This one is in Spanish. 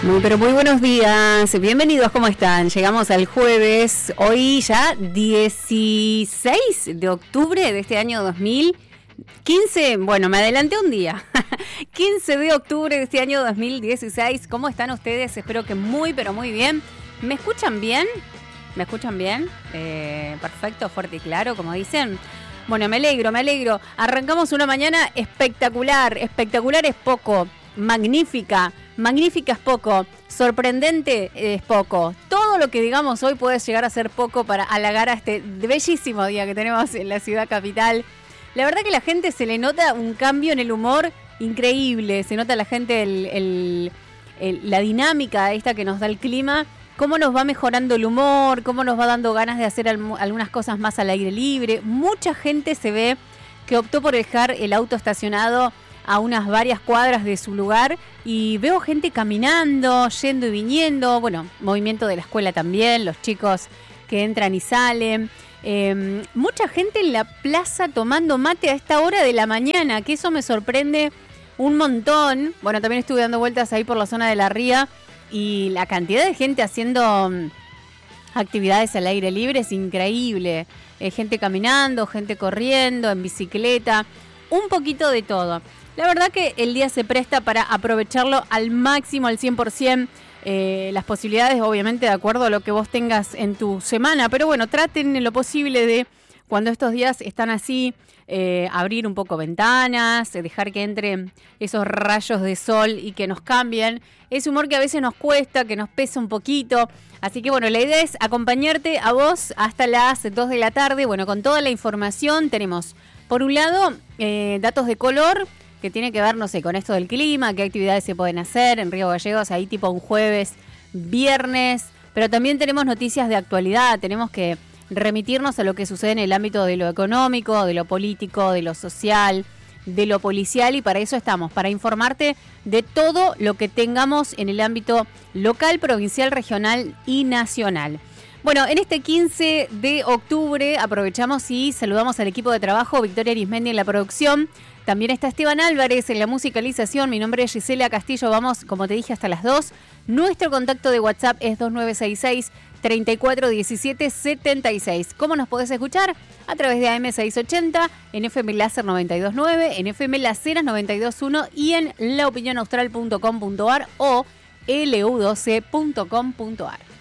Pero muy buenos días, bienvenidos, ¿cómo están? Llegamos al jueves, hoy ya 16 de octubre de este año 2015, bueno, me adelanté un día, 15 de octubre de este año 2016, ¿cómo están ustedes? Espero que muy, pero muy bien. ¿Me escuchan bien? ¿Me escuchan bien? Perfecto, fuerte y claro, como dicen. Bueno, me alegro. Arrancamos una mañana espectacular es poco, magnífica es poco, sorprendente es poco. Todo lo que digamos hoy puede llegar a ser poco para halagar a este bellísimo día que tenemos en la ciudad capital. La verdad que a la gente se le nota un cambio en el humor increíble, se nota a la gente la dinámica esta que nos da el clima, cómo nos va mejorando el humor, cómo nos va dando ganas de hacer algunas cosas más al aire libre. Mucha gente se ve que optó por dejar el auto estacionado a unas varias cuadras de su lugar y veo gente caminando, yendo y viniendo, bueno, movimiento de la escuela también, los chicos que entran y salen, mucha gente en la plaza tomando mate a esta hora de la mañana, que eso me sorprende un montón. Bueno, también estuve dando vueltas ahí por la zona de la Ría y la cantidad de gente haciendo actividades al aire libre es increíble, gente caminando, gente corriendo, en bicicleta, un poquito de todo. La verdad que el día se presta para aprovecharlo al máximo, al 100%. Las posibilidades, obviamente, de acuerdo a lo que vos tengas en tu semana. Pero bueno, traten en lo posible de, cuando estos días están así, abrir un poco ventanas, dejar que entren esos rayos de sol y que nos cambien. Ese humor que a veces nos cuesta, que nos pesa un poquito. Así que bueno, la idea es acompañarte a vos hasta las 2 de la tarde. Bueno, con toda la información tenemos, por un lado, datos de color, que tiene que ver, no sé, con esto del clima, qué actividades se pueden hacer en Río Gallegos, ahí tipo un jueves, viernes, pero también tenemos noticias de actualidad, tenemos que remitirnos a lo que sucede en el ámbito de lo económico, de lo político, de lo social, de lo policial, y para eso estamos, para informarte de todo lo que tengamos en el ámbito local, provincial, regional y nacional. Bueno, en este 15 de octubre aprovechamos y saludamos al equipo de trabajo, Victoria Arismendi en la producción. También está Esteban Álvarez en la musicalización. Mi nombre es Gisela Castillo. Vamos, como te dije, hasta las 2. Nuestro contacto de WhatsApp es 2966-341776. ¿Cómo nos podés escuchar? A través de AM680, en FM Láser 92.9, en FM Laceras 92.1 y en laopinionaustral.com.ar o lu12.com.ar.